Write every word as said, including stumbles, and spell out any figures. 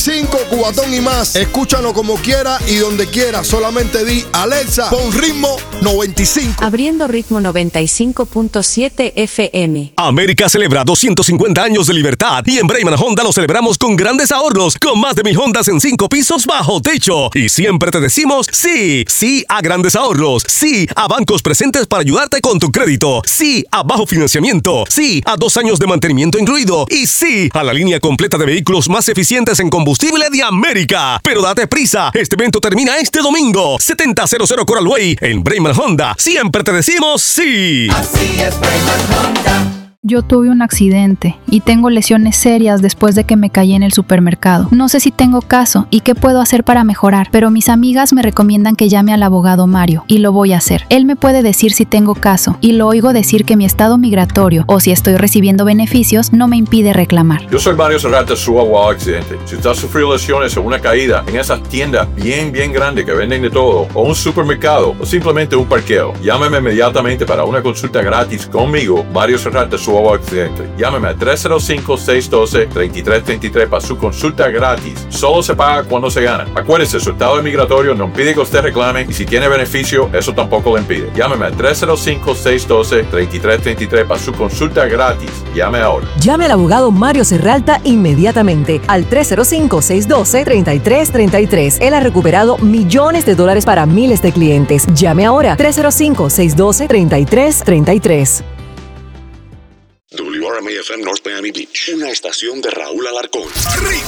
cinco, Cubatón y más. Escúchanos como quiera y donde quiera. Solamente di, Alexa, pon ritmo noventa y cinco. Abriendo ritmo noventa y cinco punto siete F M. América celebra doscientos cincuenta años de libertad y en Brayman Honda lo celebramos con grandes ahorros, con más de mil Hondas en cinco pisos bajo techo. Y siempre te decimos sí, sí a grandes ahorros, sí a bancos presentes para ayudarte con tu crédito, sí a bajo financiamiento, sí a dos años de mantenimiento incluido y sí a la línea completa de vehículos más eficientes en combustible de América. Pero date prisa, este evento termina este domingo. setenta cero cero Coral Way en Brayman Honda. Siempre te decimos sí. Así es Brayman Honda. Yo tuve un accidente y tengo lesiones serias después de que me caí en el supermercado. No sé si tengo caso y qué puedo hacer para mejorar, pero mis amigas me recomiendan que llame al abogado Mario y lo voy a hacer. Él me puede decir si tengo caso y lo oigo decir que mi estado migratorio o si estoy recibiendo beneficios no me impide reclamar. Yo soy Mario Serrata, su abogado accidente. Si usted ha sufrido lesiones o una caída en esas tiendas bien, bien grandes que venden de todo, o un supermercado, o simplemente un parqueo, llámeme inmediatamente para una consulta gratis conmigo, Mario Serrata, su abogado accidente. Llámeme a tres cero cinco, seis uno dos, tres tres tres tres para su consulta gratis. Solo se paga cuando se gana. Acuérdese, su estado migratorio no impide que usted reclame y si tiene beneficio, eso tampoco le impide. Llámeme a tres cero cinco, seis uno dos, tres tres tres tres para su consulta gratis. Llame ahora. Llame al abogado Mario Serralta inmediatamente al tres cero cinco, seis uno dos, tres tres tres tres. Él ha recuperado millones de dólares para miles de clientes. Llame ahora tres cero cinco, seis uno dos, tres tres tres tres. W R M A F M North Miami Beach, una estación de Raúl Alarcón.